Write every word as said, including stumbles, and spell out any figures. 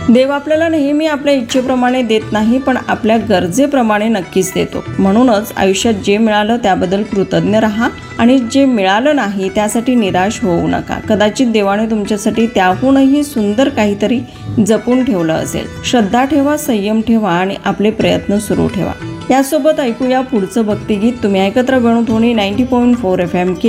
देव आपल्याला नेहमी आपल्या इच्छेप्रमाणे देत नाही, पण आपल्या गरजेप्रमाणे नक्कीच देतो. म्हणूनच आयुष्यात जे मिळालं त्याबद्दल कृतज्ञ राहा आणि जे मिळालं नाही त्यासाठी निराश होऊ नका. कदाचित देवाने तुमच्यासाठी त्याहूनही सुंदर काहीतरी जपून ठेवलं असेल. श्रद्धा ठेवा, संयम ठेवा आणि आपले प्रयत्न सुरू ठेवा. यासोबत ऐकूया पुढचं भक्तिगीत. तुम्ही ऐकत राहा Venudhwani ninety point four F M.